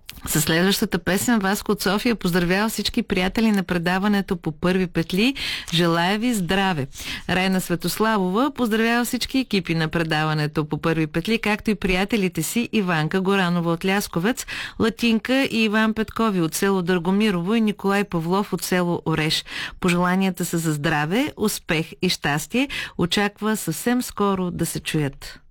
Със следващата песен Васко от София поздравява всички приятели на предаването по първи петли. Желая ви здраве. Райна Светославова поздравява всички екипи на предаването по първи петли, както и приятелите си Иванка Горанова от Лясковец, Латинка и Иван Петкови от село Дъргомирово и Николай Павлов от село Ореш. Пожеланията са за здраве, успех и щастие. Очаква съвсем скоро да се чуят.